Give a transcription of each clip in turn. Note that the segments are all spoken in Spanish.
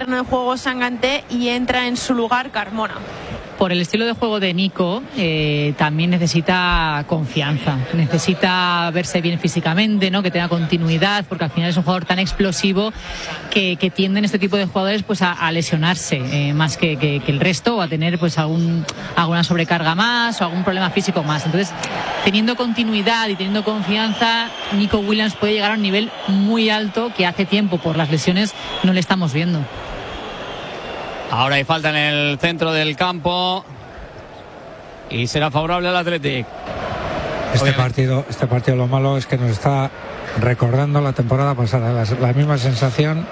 terreno de juego Sanganté y entra en su lugar Carmona. Por el estilo de juego de Nico, también necesita confianza, necesita verse bien físicamente, ¿no? Que tenga continuidad, porque al final es un jugador tan explosivo que tienden este tipo de jugadores pues a lesionarse más que el resto, o a tener pues alguna sobrecarga más o algún problema físico más. Entonces, teniendo continuidad y teniendo confianza, Nico Williams puede llegar a un nivel muy alto que hace tiempo por las lesiones no le estamos viendo. Ahora hay falta en el centro del campo y será favorable al Athletic. Este partido lo malo es que nos está recordando la temporada pasada, la misma sensación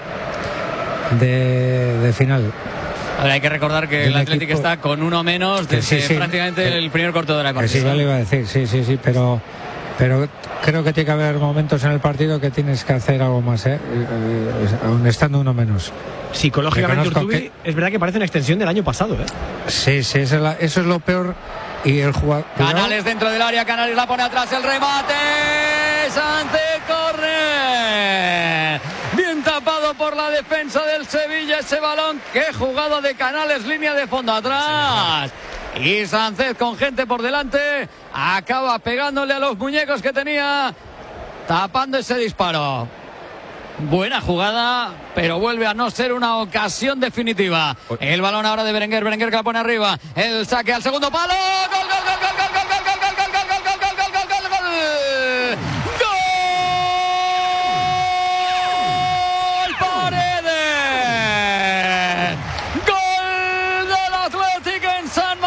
de final. Ahora hay que recordar que el Athletic está con uno menos desde prácticamente el primer cuarto de la partida. Sí, ya le iba a decir, sí, pero creo que tiene que haber momentos en el partido que tienes que hacer algo más, aún estando uno menos. Psicológicamente, Urtubi, es verdad que parece una extensión del año pasado, Sí, eso es lo peor. Y el jugador... Canales dentro del área, Canales la pone atrás, el remate, Sánchez corre. Bien tapado por la defensa del Sevilla ese balón. Qué jugada de Canales, línea de fondo atrás. Y Sánchez con gente por delante acaba pegándole a los muñecos que tenía, tapando ese disparo. Buena jugada, pero vuelve a no ser una ocasión definitiva. El balón ahora de Berenguer que la pone arriba. El saque al segundo palo. ¡Gol, gol, gol, gol, gol, gol, gol, gol, gol, gol, gol, gol, gol, gol, gol, gol! ¡Gol! ¡Paredes! ¡Gol del Athletic en San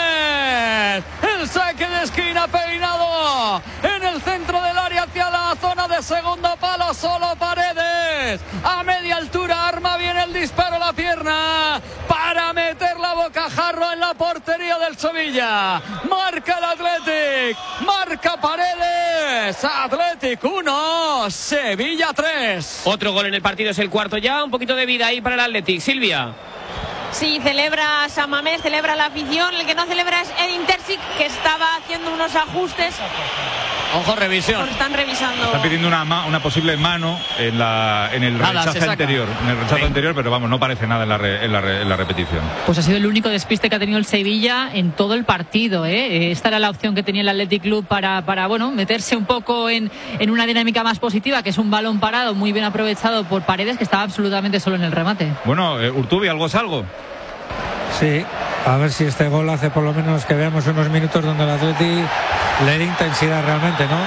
Mamés! El saque de esquina peinado en el centro del área hacia la zona de segundo palo. Solo Paredes a media altura arma bien el disparo a la pierna para meter la bocajarro en la portería del Sevilla. Marca el Athletic, marca Paredes. Athletic 1, Sevilla 3. Otro gol en el partido, es el cuarto ya. Un poquito de vida ahí para el Athletic. Silvia. Sí, celebra San Mamés, celebra la afición. El que no celebra es Edin Terzic, que estaba haciendo unos ajustes. Ojo, revisión. Están revisando. Está pidiendo una posible mano en el rechazo anterior. En el rechazo anterior, pero vamos, no parece nada en la repetición. Pues ha sido el único despiste que ha tenido el Sevilla en todo el partido, Esta era la opción que tenía el Athletic Club para meterse un poco en una dinámica más positiva, que es un balón parado muy bien aprovechado por Paredes, que estaba absolutamente solo en el remate. Bueno, Urtubi, ¿algo es algo? Sí, a ver si este gol hace por lo menos que veamos unos minutos donde el Athletic le dé intensidad realmente, ¿no?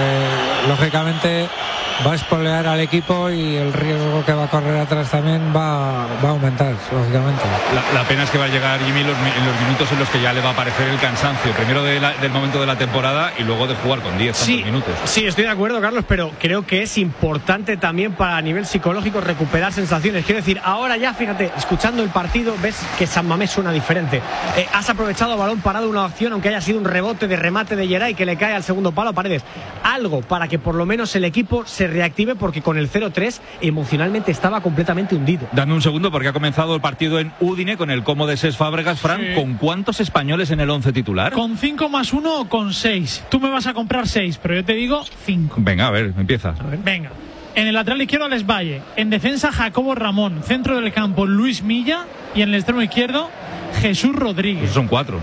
Lógicamente va a espolear al equipo y el riesgo que va a correr atrás también va a aumentar, lógicamente. La pena es que va a llegar Jimmy en los minutos en los que ya le va a aparecer el cansancio, primero del momento de la temporada y luego de jugar con 10 minutos. Sí, estoy de acuerdo, Carlos, pero creo que es importante también para a nivel psicológico recuperar sensaciones. Quiero decir, ahora ya, fíjate, escuchando el partido, ves que San Mamés suena diferente. Has aprovechado a balón parado una acción, aunque haya sido un rebote de remate de Geray que le cae al segundo palo a Paredes. Algo para que por lo menos el equipo se reactive, porque con el 0-3 emocionalmente estaba completamente hundido. Dame un segundo, porque ha comenzado el partido en Udine con el Como de Cesc Fábregas. Fran, sí. ¿Con cuántos españoles en el 11 titular? Con 5 más 1 o con 6. Tú me vas a comprar 6, pero yo te digo 5. Venga, a ver, empieza. Venga. En el lateral izquierdo, Alex Valle. En defensa, Jacobo Ramón. Centro del campo, Luis Milla. Y en el extremo izquierdo, Jesús Rodríguez. Esos son 4.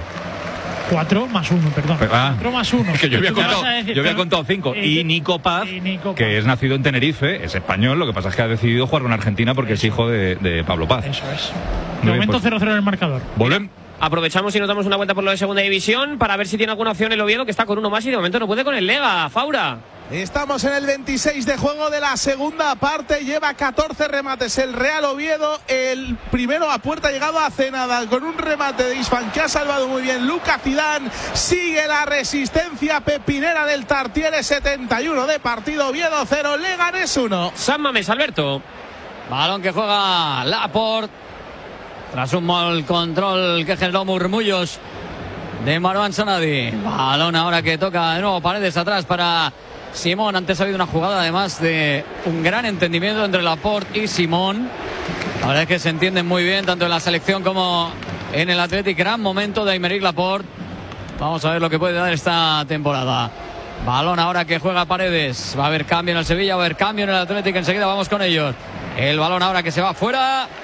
4 más 1, perdón. 4 más 1. Que yo había contado 5. Y Nico Paz, que es nacido en Tenerife, es español, lo que pasa es que ha decidido jugar con Argentina porque es hijo de Pablo Paz. Eso es. De momento 0-0 en el marcador. Volvemos. Aprovechamos y nos damos una vuelta por lo de segunda división para ver si tiene alguna opción el Oviedo, que está con uno más y de momento no puede con el Lega. Faura. Estamos en el 26 de juego de la segunda parte. Lleva 14 remates el Real Oviedo. El primero a puerta ha llegado hace nada con un remate de Isfan que ha salvado muy bien Lucas Zidane. Sigue la resistencia pepinera del Tartiere. 71 de partido. Oviedo 0, Leganés 1. San Mamés, Alberto. Balón que juega Laporte tras un mal control que generó murmullos de Marwan Sanadi. Balón ahora que toca de nuevo Paredes atrás para Simón. Antes ha habido una jugada además de un gran entendimiento entre Laporte y Simón. La verdad es que se entienden muy bien tanto en la selección como en el Athletic. Gran momento de Aymeric Laporte. Vamos a ver lo que puede dar esta temporada. Balón ahora que juega Paredes. Va a haber cambio en el Sevilla, va a haber cambio en el Athletic. Enseguida vamos con ellos. El balón ahora que se va fuera.